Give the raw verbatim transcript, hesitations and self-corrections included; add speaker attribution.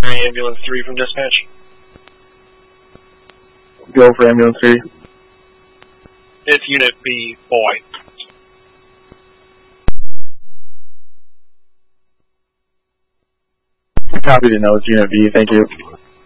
Speaker 1: Ambulance three from dispatch.
Speaker 2: Go for Ambulance three.
Speaker 1: It's Unit B, boy.
Speaker 2: Copy to know, it's Unit B, thank you.